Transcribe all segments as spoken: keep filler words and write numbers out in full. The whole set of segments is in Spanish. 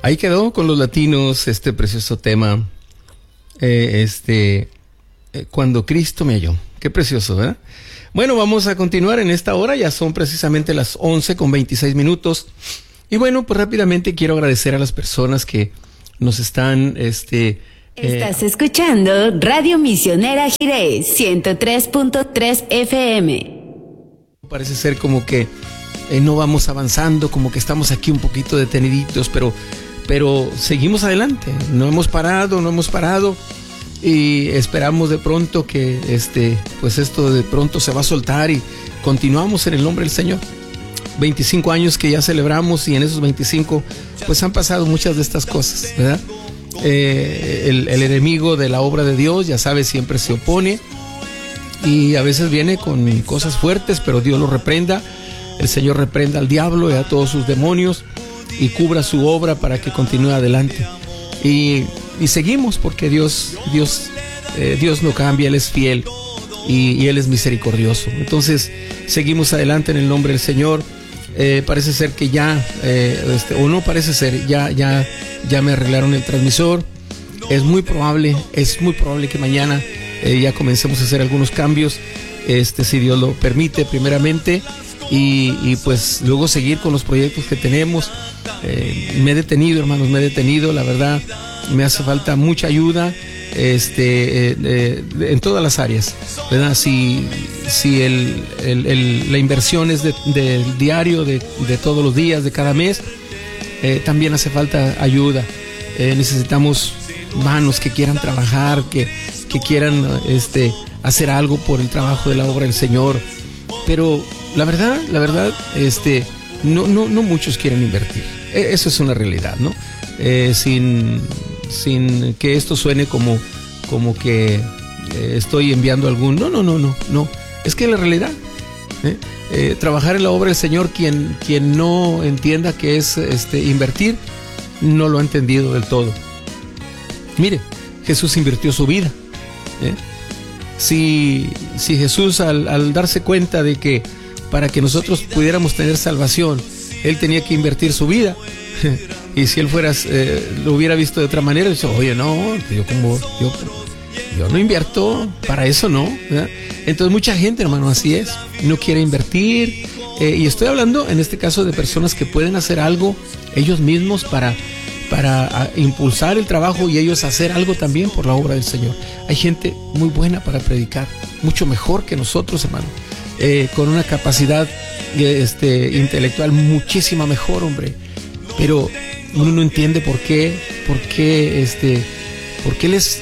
Ahí quedó con los latinos este precioso tema, eh, este, eh, Cuando Cristo me halló. Qué precioso, ¿verdad? Bueno, vamos a continuar en esta hora, ya son precisamente las once con veintiséis minutos. Y bueno, pues rápidamente quiero agradecer a las personas que nos están, este... Estás eh, escuchando Radio Misionera Jiré, ciento tres punto tres F M. Parece ser como que eh, no vamos avanzando, como que estamos aquí un poquito deteniditos, pero... pero seguimos adelante, no hemos parado, no hemos parado y esperamos de pronto que este, pues esto de pronto se va a soltar y continuamos en el nombre del Señor. veinticinco años que ya celebramos y en esos veinticinco pues han pasado muchas de estas cosas, ¿verdad? Eh, el, el enemigo de la obra de Dios, ya sabes, siempre se opone y a veces viene con cosas fuertes, pero Dios lo reprenda, el Señor reprenda al diablo y a todos sus demonios y cubra su obra para que continúe adelante. Y, y seguimos porque Dios, Dios, eh, Dios no cambia, Él es fiel y, y Él es misericordioso. Entonces seguimos adelante en el nombre del Señor. Eh, parece ser que ya, eh, este, o no parece ser, ya, ya, ya me arreglaron el transmisor. Es muy probable, es muy probable que mañana eh, ya comencemos a hacer algunos cambios, este, si Dios lo permite, primeramente. Y, y pues luego seguir con los proyectos que tenemos. Eh, me he detenido, hermanos, me he detenido, la verdad, me hace falta mucha ayuda este, eh, eh, en todas las áreas, ¿verdad? Si, si el, el, el, la inversión es de, de diario, de, de todos los días, de cada mes, eh, también hace falta ayuda. Eh, necesitamos manos que quieran trabajar, que, que quieran este, hacer algo por el trabajo de la obra del Señor. Pero la verdad, la verdad, este, no, no, no muchos quieren invertir. Eso es una realidad, ¿no? Eh, sin, sin que esto suene como, como que eh, estoy enviando algún... No, no, no, no, no. Es que la realidad, ¿eh? Eh, trabajar en la obra del Señor, quien, quien no entienda que es este, invertir, no lo ha entendido del todo. Mire, Jesús invirtió su vida, ¿eh? Si, si Jesús al, al darse cuenta de que para que nosotros pudiéramos tener salvación, Él tenía que invertir su vida, y si Él fuera, eh, lo hubiera visto de otra manera, dice, oye, no, yo como, yo, yo no invierto, para eso no, ¿verdad? Entonces mucha gente, hermano, así es, no quiere invertir, eh, y estoy hablando en este caso de personas que pueden hacer algo ellos mismos para para a, impulsar el trabajo y ellos hacer algo también por la obra del Señor. Hay gente muy buena para predicar, mucho mejor que nosotros, hermano, eh, con una capacidad este, intelectual muchísima mejor, hombre, pero uno no entiende por qué, por qué, este, por qué les,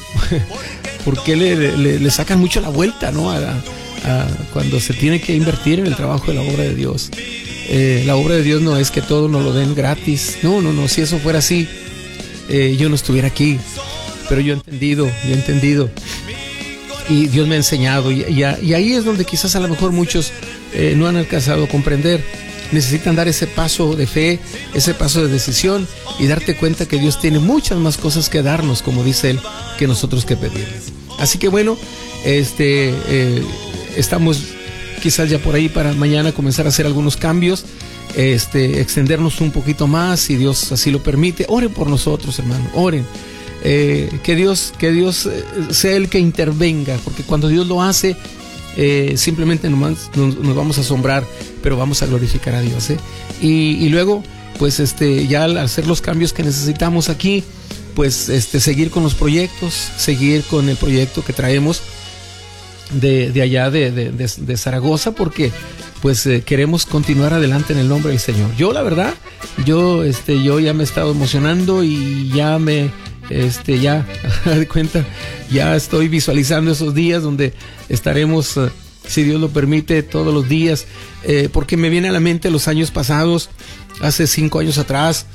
por qué le, le, le sacan mucho la vuelta, ¿no? A, a, cuando se tiene que invertir en el trabajo de la obra de Dios. Eh, la obra de Dios no es que todo nos lo den gratis. No, no, no. Si eso fuera así, eh, yo no estuviera aquí. Pero yo he entendido, yo he entendido. Y Dios me ha enseñado. Y, y, y ahí es donde quizás a lo mejor muchos eh, no han alcanzado a comprender. Necesitan dar ese paso de fe, ese paso de decisión y darte cuenta que Dios tiene muchas más cosas que darnos, como dice Él, que nosotros que pedirle. Así que bueno, este, eh, estamos... quizás ya por ahí para mañana comenzar a hacer algunos cambios, este, extendernos un poquito más, si Dios así lo permite. Oren por nosotros, hermano, oren. Eh, que Dios, que Dios sea el que intervenga, porque cuando Dios lo hace, eh, simplemente nomás nos, nos vamos a asombrar, pero vamos a glorificar a Dios, ¿eh? Y, y luego, pues este, ya al hacer los cambios que necesitamos aquí, pues este, seguir con los proyectos, seguir con el proyecto que traemos de, de allá de, de, de, de Zaragoza, porque pues eh, queremos continuar adelante en el nombre del Señor. Yo la verdad, yo este, yo ya me he estado emocionando y ya me este ya de cuenta, ya estoy visualizando esos días donde estaremos, uh, si Dios lo permite, todos los días, eh, porque me viene a la mente los años pasados, hace cinco años atrás,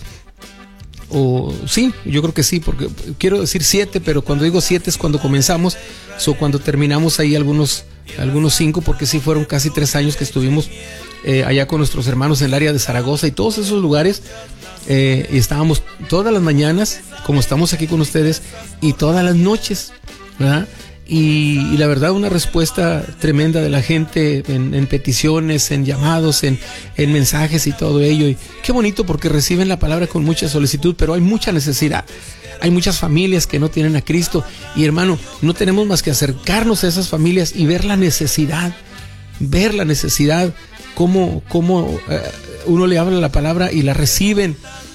o sí, yo creo que sí, porque quiero decir siete, pero cuando digo siete es cuando comenzamos, o cuando terminamos ahí algunos, algunos cinco, porque sí fueron casi tres años que estuvimos eh, allá con nuestros hermanos en el área de Zaragoza y todos esos lugares, eh, y estábamos todas las mañanas, como estamos aquí con ustedes, y todas las noches, ¿verdad? y, y la verdad una respuesta tremenda de la gente en, en peticiones, en llamados, en, en mensajes y todo ello. Y qué bonito, porque reciben la palabra con mucha solicitud, pero hay mucha necesidad. Hay muchas familias que no tienen a Cristo, y hermano, no tenemos más que acercarnos a esas familias y ver la necesidad, ver la necesidad, cómo, cómo eh, uno le habla la palabra y la reciben,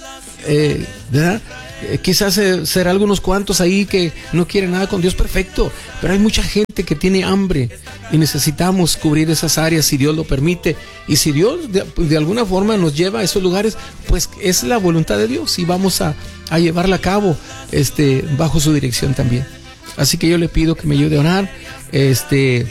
eh, ¿verdad? Eh, quizás eh, será algunos cuantos ahí que no quieren nada con Dios, perfecto, pero hay mucha gente que tiene hambre y necesitamos cubrir esas áreas si Dios lo permite, y si Dios de, de alguna forma nos lleva a esos lugares, pues es la voluntad de Dios y vamos a, a llevarla a cabo este, bajo su dirección también. Así que yo le pido que me ayude a orar. Este,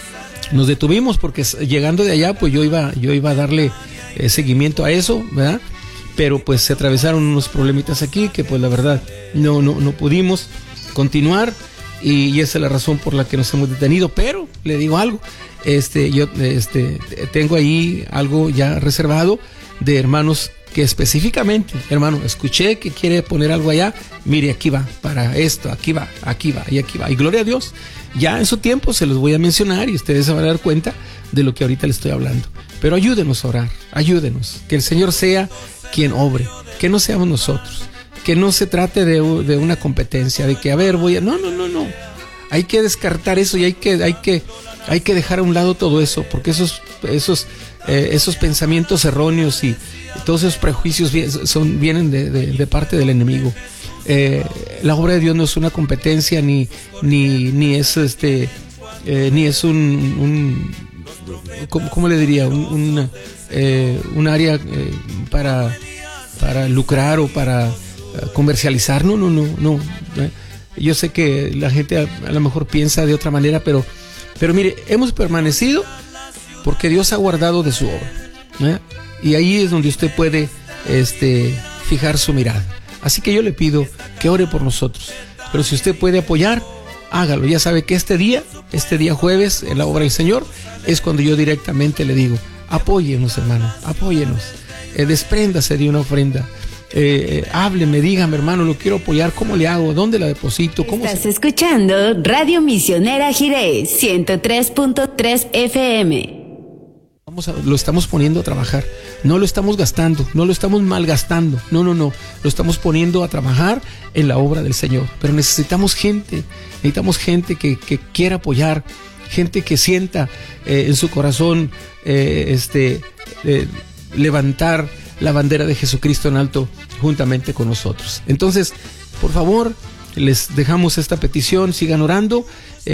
nos detuvimos porque llegando de allá, pues yo iba, yo iba a darle eh, seguimiento a eso, ¿verdad? Pero pues se atravesaron unos problemitas aquí que pues la verdad no, no, no pudimos continuar, y, y esa es la razón por la que nos hemos detenido. Pero le digo algo, este, yo este, tengo ahí algo ya reservado de hermanos que específicamente, hermano, escuché que quiere poner algo allá, mire, aquí va, para esto, aquí va, aquí va y aquí va, y gloria a Dios, ya en su tiempo se los voy a mencionar y ustedes se van a dar cuenta de lo que ahorita les estoy hablando. Pero ayúdenos a orar, ayúdenos, que el Señor sea quien obre, que no seamos nosotros, que no se trate de, de una competencia, de que a ver, voy a, no, no, no, no, hay que descartar eso y hay que, hay que, hay que dejar a un lado todo eso, porque esos, esos, eh, esos pensamientos erróneos y todos esos prejuicios son, vienen de, de, de parte del enemigo. Eh, la obra de Dios no es una competencia, ni, ni, ni es este, eh, ni es un, un ¿cómo, cómo le diría? Un, un, eh, un área eh, para, para lucrar o para uh, comercializar. No, no, no, no. Eh, yo sé que la gente a, a lo mejor piensa de otra manera, pero, pero mire, hemos permanecido porque Dios ha guardado de su obra, ¿eh? Y ahí es donde usted puede este, fijar su mirada. Así que yo le pido que ore por nosotros. Pero si usted puede apoyar, hágalo. Ya sabe que este día, este día jueves, en la obra del Señor, es cuando yo directamente le digo, apóyenos, hermano, apóyenos. Eh, despréndase de una ofrenda. Eh, eh, hábleme, dígame, hermano, lo quiero apoyar. ¿Cómo le hago? ¿Dónde la deposito? ¿Cómo Estás se... escuchando Radio Misionera Jiré, ciento tres punto tres F M. Vamos a, lo estamos poniendo a trabajar, no lo estamos gastando, no lo estamos malgastando, no, no, no, lo estamos poniendo a trabajar en la obra del Señor. Pero necesitamos gente, necesitamos gente que, que quiera apoyar, gente que sienta eh, en su corazón eh, este, eh, levantar la bandera de Jesucristo en alto juntamente con nosotros. Entonces, por favor, les dejamos esta petición, sigan orando.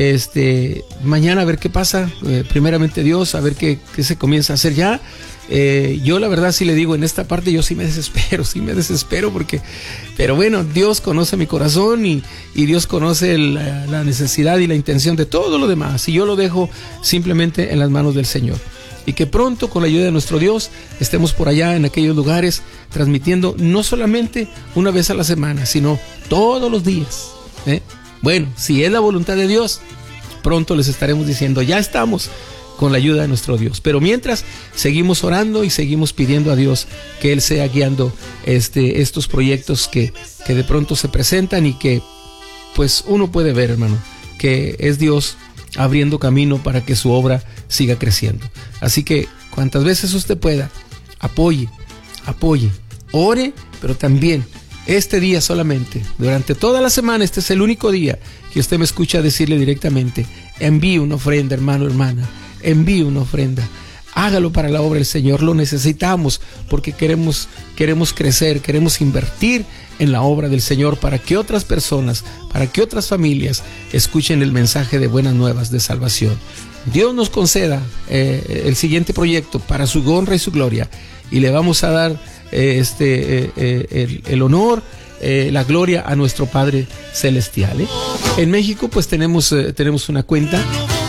Este, mañana a ver qué pasa, eh, primeramente Dios, a ver qué, qué se comienza a hacer ya. Eh, yo la verdad sí le digo, en esta parte yo sí me desespero, sí me desespero porque, pero bueno, Dios conoce mi corazón y, y Dios conoce la, la necesidad y la intención de todo lo demás, y yo lo dejo simplemente en las manos del Señor. Y que pronto, con la ayuda de nuestro Dios, estemos por allá en aquellos lugares transmitiendo no solamente una vez a la semana, sino todos los días, ¿eh? Bueno, si es la voluntad de Dios, pronto les estaremos diciendo, ya estamos con la ayuda de nuestro Dios. Pero mientras, seguimos orando y seguimos pidiendo a Dios que Él sea guiando este, estos proyectos que, que de pronto se presentan y que pues uno puede ver, hermano, que es Dios abriendo camino para que su obra siga creciendo. Así que cuantas veces usted pueda, apoye, apoye, ore, pero también este día solamente, durante toda la semana, este es el único día que usted me escucha decirle directamente, envíe una ofrenda, hermano, hermana, envíe una ofrenda, hágalo para la obra del Señor, lo necesitamos porque queremos, queremos crecer, queremos invertir en la obra del Señor para que otras personas, para que otras familias escuchen el mensaje de buenas nuevas de salvación. Dios nos conceda eh, el siguiente proyecto para su honra y su gloria, y le vamos a dar eh, este, eh, eh, el, el honor, eh, la gloria a nuestro Padre Celestial. ¿eh? En México pues tenemos, eh, tenemos una cuenta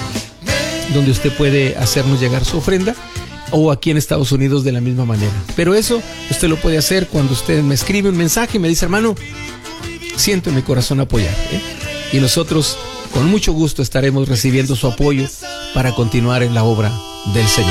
donde usted puede hacernos llegar su ofrenda, o aquí en Estados Unidos de la misma manera. Pero eso usted lo puede hacer cuando usted me escribe un mensaje y me dice, hermano, siento en mi corazón apoyar, ¿eh? Y nosotros con mucho gusto estaremos recibiendo su apoyo para continuar en la obra del Señor.